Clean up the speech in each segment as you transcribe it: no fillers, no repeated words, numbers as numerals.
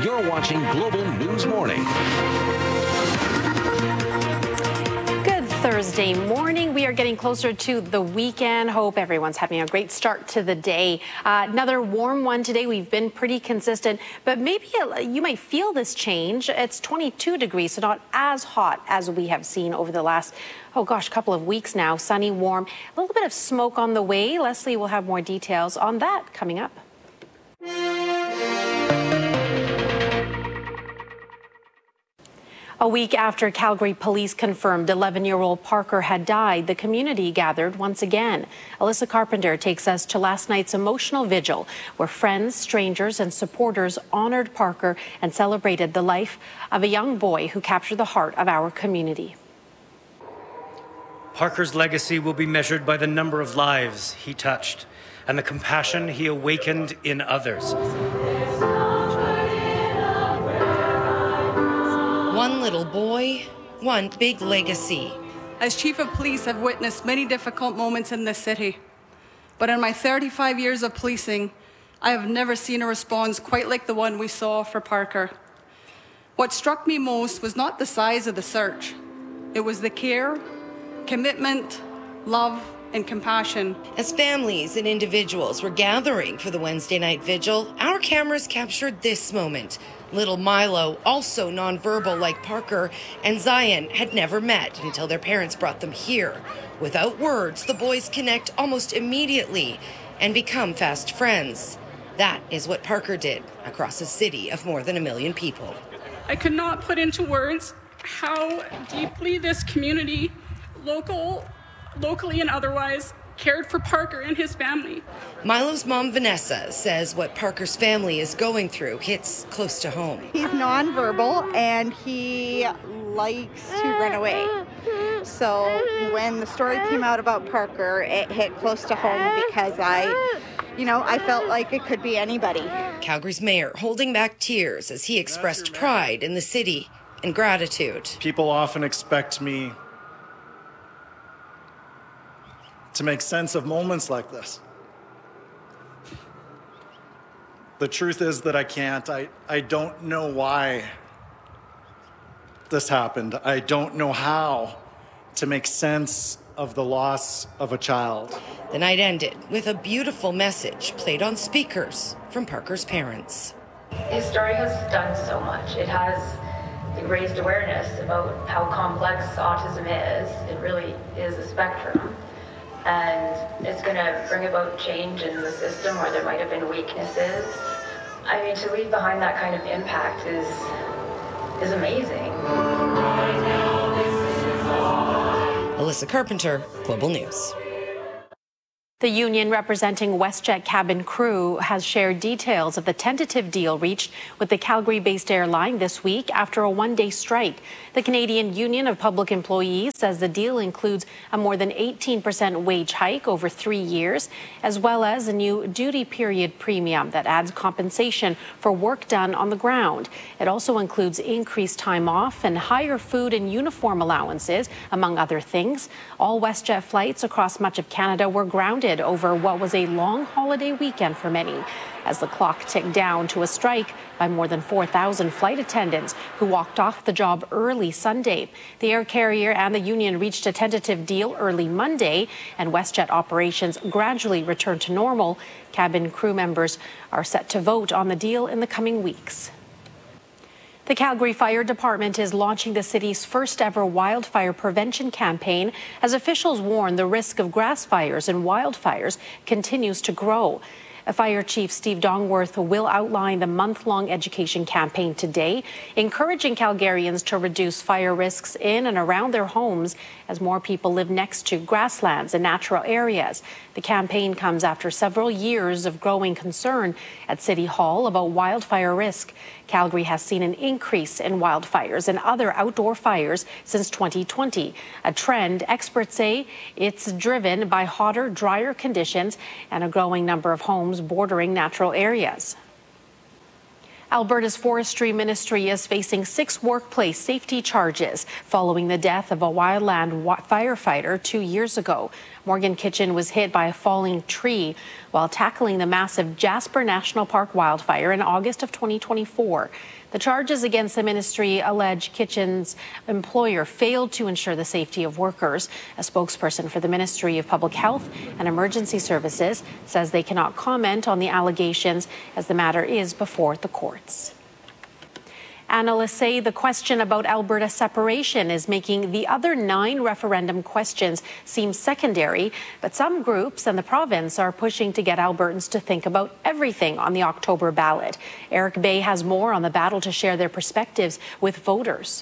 You're watching Global News Morning. Thursday morning. We are getting closer to the weekend. Hope everyone's having a great start to the day. Another warm one today. We've been pretty consistent, but maybe you might feel this change. It's 22 degrees, so not as hot as we have seen over the last, couple of weeks now. Sunny, warm, a little bit of smoke on the way. Leslie will have more details on that coming up. A week after Calgary police confirmed 11-year-old Parker had died, the community gathered once again. Alyssa Carpenter takes us to last night's emotional vigil, where friends, strangers, and supporters honored Parker and celebrated the life of a young boy who captured the heart of our community. Parker's legacy will be measured by the number of lives he touched and the compassion he awakened in others. One little boy, one big legacy. As Chief of Police, I've witnessed many difficult moments in this city. But in my 35 years of policing, I have never seen a response quite like the one we saw for Parker. What struck me most was not the size of the search. It was the care, commitment, love, and compassion. As families and individuals were gathering for the Wednesday night vigil, our cameras captured this moment. Little Milo, also nonverbal like Parker, and Zion had never met until their parents brought them here. Without words, the boys connect almost immediately and become fast friends. That is what Parker did across a city of more than 1 million people. I could not put into words how deeply this community, locally and otherwise, cared for Parker and his family. Milo's mom, Vanessa, says what Parker's family is going through hits close to home. He's nonverbal and he likes to run away. So when the story came out about Parker, it hit close to home because I felt like it could be anybody. Calgary's mayor holding back tears as he expressed pride in the city and gratitude. People often expect me to make sense of moments like this. The truth is that I can't. I don't know why this happened. I don't know how to make sense of the loss of a child. The night ended with a beautiful message played on speakers from Parker's parents. His story has done so much. It has raised awareness about how complex autism is. It really is a spectrum. And it's going to bring about change in the system where there might have been weaknesses. I mean, to leave behind that kind of impact is amazing. Alyssa Carpenter, Global News. The union representing WestJet cabin crew has shared details of the tentative deal reached with the Calgary-based airline this week after a one-day strike. The Canadian Union of Public Employees says the deal includes a more than 18% wage hike over 3 years, as well as a new duty period premium that adds compensation for work done on the ground. It also includes increased time off and higher food and uniform allowances, among other things. All WestJet flights across much of Canada were grounded over what was a long holiday weekend for many, as the clock ticked down to a strike by more than 4,000 flight attendants who walked off the job early Sunday. The air carrier and the union reached a tentative deal early Monday, and WestJet operations gradually returned to normal. Cabin crew members are set to vote on the deal in the coming weeks. The Calgary Fire Department is launching the city's first ever wildfire prevention campaign as officials warn the risk of grass fires and wildfires continues to grow. Fire Chief Steve Dongworth will outline the month-long education campaign today, encouraging Calgarians to reduce fire risks in and around their homes as more people live next to grasslands and natural areas. The campaign comes after several years of growing concern at City Hall about wildfire risk. Calgary has seen an increase in wildfires and other outdoor fires since 2020, a trend experts say it's driven by hotter, drier conditions and a growing number of homes bordering natural areas. Alberta's Forestry Ministry is facing 6 workplace safety charges following the death of a wildland firefighter 2 years ago. Morgan Kitchen was hit by a falling tree while tackling the massive Jasper National Park wildfire in August of 2024. The charges against the ministry allege Kitchen's employer failed to ensure the safety of workers. A spokesperson for the Ministry of Public Health and Emergency Services says they cannot comment on the allegations as the matter is before the courts. Analysts say the question about Alberta separation is making the other 9 referendum questions seem secondary, but some groups and the province are pushing to get Albertans to think about everything on the October ballot. Eric Bay has more on the battle to share their perspectives with voters.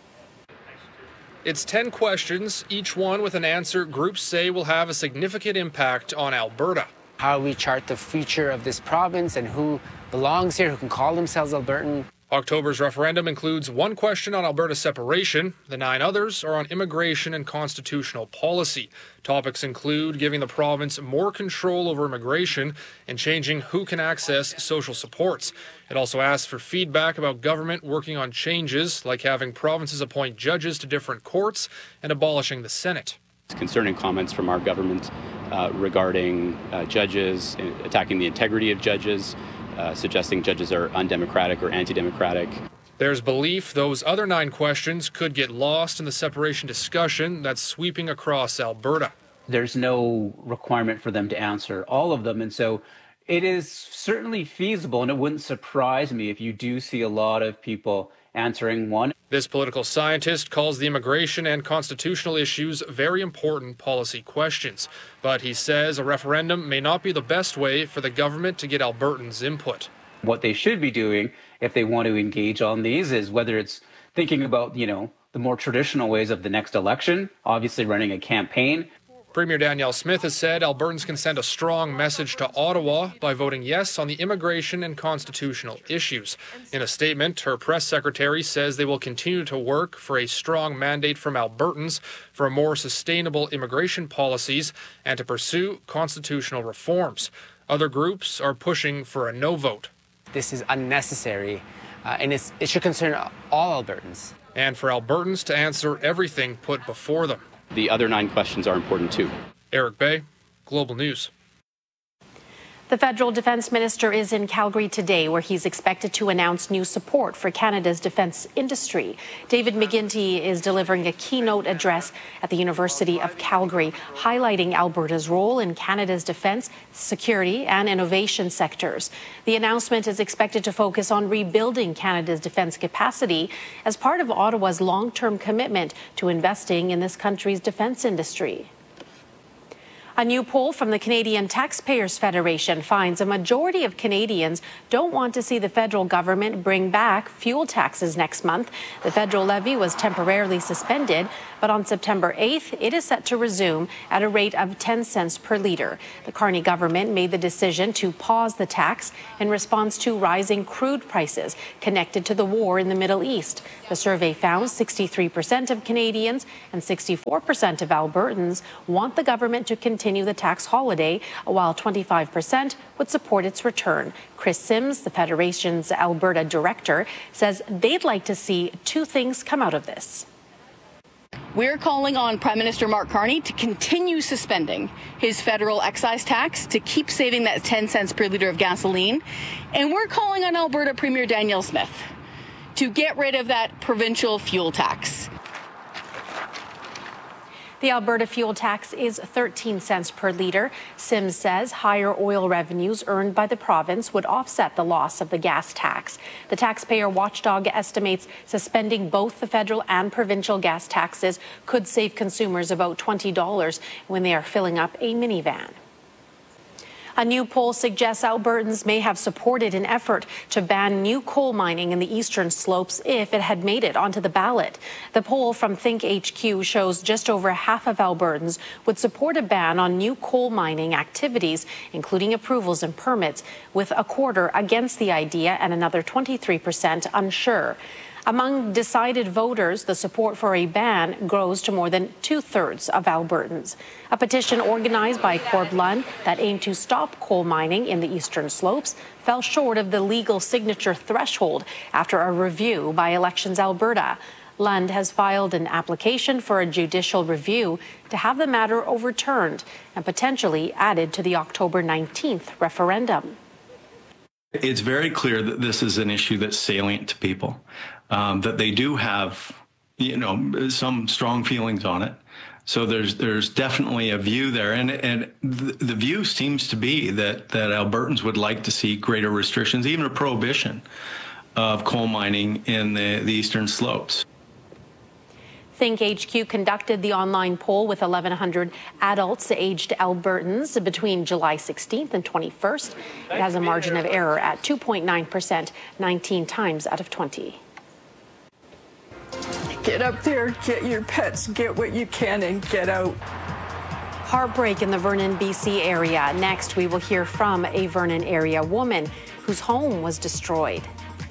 It's 10 questions, each one with an answer groups say will have a significant impact on Alberta. How we chart the future of this province and who belongs here, who can call themselves Albertan. October's referendum includes 1 question on Alberta separation. The 9 others are on immigration and constitutional policy. Topics include giving the province more control over immigration and changing who can access social supports. It also asks for feedback about government working on changes like having provinces appoint judges to different courts and abolishing the Senate. Concerning comments from our government regarding judges, attacking the integrity of judges, suggesting judges are undemocratic or anti-democratic. There's belief those other 9 questions could get lost in the separation discussion that's sweeping across Alberta. There's no requirement for them to answer all of them, and so it is certainly feasible, and it wouldn't surprise me if you do see a lot of people answering one. This political scientist calls the immigration and constitutional issues very important policy questions. But he says a referendum may not be the best way for the government to get Albertans' input. What they should be doing if they want to engage on these is whether it's thinking about, the more traditional ways of the next election, obviously running a campaign. Premier Danielle Smith has said Albertans can send a strong message to Ottawa by voting yes on the immigration and constitutional issues. In a statement, her press secretary says they will continue to work for a strong mandate from Albertans for more sustainable immigration policies and to pursue constitutional reforms. Other groups are pushing for a no vote. This is unnecessary, and it should concern all Albertans. And for Albertans to answer everything put before them. The other 9 questions are important too. Eric Bay, Global News. The federal defense minister is in Calgary today, where he's expected to announce new support for Canada's defense industry. David McGuinty is delivering a keynote address at the University of Calgary, highlighting Alberta's role in Canada's defense, security, and innovation sectors. The announcement is expected to focus on rebuilding Canada's defense capacity as part of Ottawa's long-term commitment to investing in this country's defense industry. A new poll from the Canadian Taxpayers Federation finds a majority of Canadians don't want to see the federal government bring back fuel taxes next month. The federal levy was temporarily suspended, but on September 8th, it is set to resume at a rate of 10 cents per litre. The Carney government made the decision to pause the tax in response to rising crude prices connected to the war in the Middle East. The survey found 63% of Canadians and 64% of Albertans want the government to continue the tax holiday, while 25% would support its return. Chris Sims, the Federation's Alberta director, says they'd like to see 2 things come out of this. We're calling on Prime Minister Mark Carney to continue suspending his federal excise tax, to keep saving that 10 cents per litre of gasoline. And we're calling on Alberta Premier Danielle Smith to get rid of that provincial fuel tax. The Alberta fuel tax is 13 cents per litre. Sims says higher oil revenues earned by the province would offset the loss of the gas tax. The taxpayer watchdog estimates suspending both the federal and provincial gas taxes could save consumers about $20 when they are filling up a minivan. A new poll suggests Albertans may have supported an effort to ban new coal mining in the eastern slopes if it had made it onto the ballot. The poll from ThinkHQ shows just over half of Albertans would support a ban on new coal mining activities, including approvals and permits, with a quarter against the idea and another 23% unsure. Among decided voters, the support for a ban grows to more than 2/3 of Albertans. A petition organized by Corb Lund that aimed to stop coal mining in the eastern slopes fell short of the legal signature threshold after a review by Elections Alberta. Lund has filed an application for a judicial review to have the matter overturned and potentially added to the October 19th referendum. It's very clear that this is an issue that's salient to people, that they do have, some strong feelings on it. So there's definitely a view there, and the view seems to be that Albertans would like to see greater restrictions, even a prohibition of coal mining in the eastern slopes. Think HQ conducted the online poll with 1,100 adults aged Albertans between July 16th and 21st. It has a margin of error at 2.9%, 19 times out of 20. Get up there, get your pets, get what you can, and get out. Heartbreak in the Vernon, BC area. Next, we will hear from a Vernon area woman whose home was destroyed.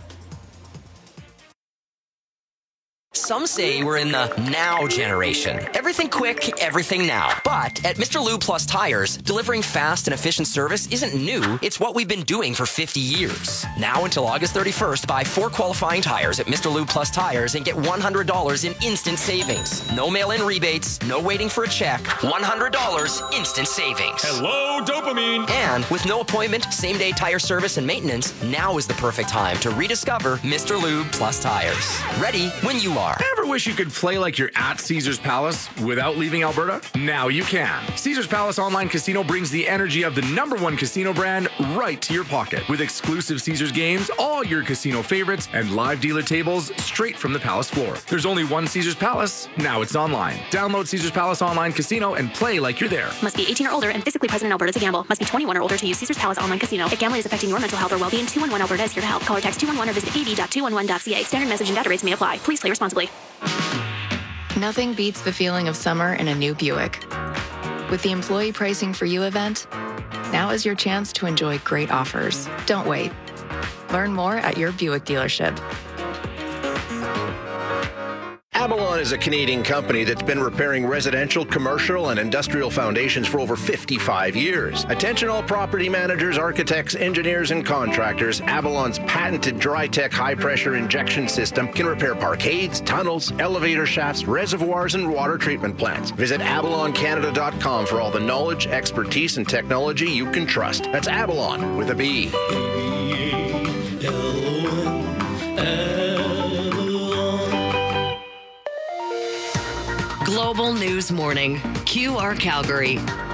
Some say we're in the now generation. Everything quick, everything now. But at Mr. Lube Plus Tires, delivering fast and efficient service isn't new. It's what we've been doing for 50 years. Now until August 31st, buy 4 qualifying tires at Mr. Lube Plus Tires and get $100 in instant savings. No mail-in rebates, no waiting for a check. $100 instant savings. Hello, dopamine. And with no appointment, same-day tire service and maintenance, now is the perfect time to rediscover Mr. Lube Plus Tires. Ready when you are. Ever wish you could play like you're at Caesars Palace without leaving Alberta? Now you can. Caesars Palace Online Casino brings the energy of the #1 casino brand right to your pocket. With exclusive Caesars games, all your casino favorites, and live dealer tables straight from the Palace floor. There's only one Caesars Palace. Now it's online. Download Caesars Palace Online Casino and play like you're there. Must be 18 or older and physically present in Alberta to gamble. Must be 21 or older to use Caesars Palace Online Casino. If gambling is affecting your mental health or well-being, 211 Alberta is here to help. Call or text 211 or visit av.211.ca. Standard message and data rates may apply. Please play responsibly. Nothing beats the feeling of summer in a new Buick. With the Employee Pricing for You event, now is your chance to enjoy great offers. Don't wait. Learn more at your Buick dealership. Avalon is a Canadian company that's been repairing residential, commercial, and industrial foundations for over 55 years. Attention all property managers, architects, engineers, and contractors. Avalon's patented DryTech high-pressure injection system can repair parkades, tunnels, elevator shafts, reservoirs, and water treatment plants. Visit avaloncanada.com for all the knowledge, expertise, and technology you can trust. That's Avalon with a B. Global News Morning, QR Calgary.